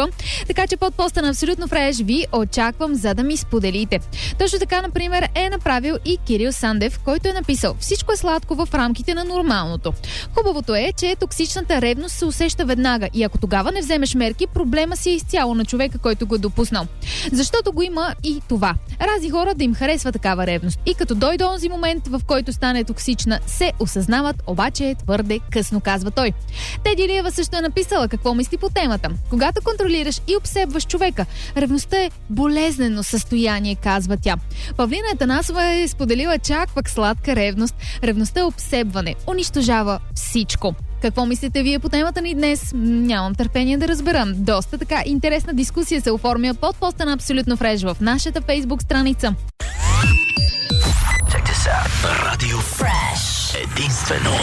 очаква. Така че под поста на Абсолютно фреш ви очаквам, за да ми споделите. Точно така, например, е направил и Кирил Сандев, който е написал: всичко е сладко в рамките на нормалното. Хубавото е, че токсичната ревност се усеща веднага и ако тогава не вземеш мерки, проблема си е изцяло на човека, който го е допуснал. Защото го има и това. Разни хора да им харесва такава ревност. И като дойде онзи момент, в който стане токсична, се осъзнават, обаче е твърде късно, казва той. Теди Илиева също е написала какво мисли по темата. Когато контролираш и обсебваш човека, ревността е болезнено състояние, казва тя. Павлина Атанасова е споделила чак пък сладка ревност. Ревността е обсебване, унищожава всичко. Какво мислите вие по темата ни днес? Нямам търпение да разбера. Доста така интересна дискусия се оформя под поста на Абсолютно фреш в нашата Фейсбук страница. Радио Фреш. Единствено